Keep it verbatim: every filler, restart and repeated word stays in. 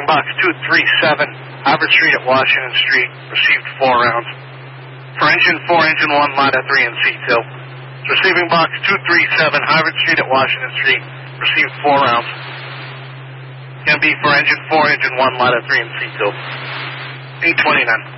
Receiving box two three seven, Harvard Street at Washington Street, received four rounds. For engine four, engine one, ladder three, and seat two. Receiving box two three seven, Harvard Street at Washington Street, received four rounds. Going to be for engine four, engine one, ladder three, and seat two. eight twenty-nine.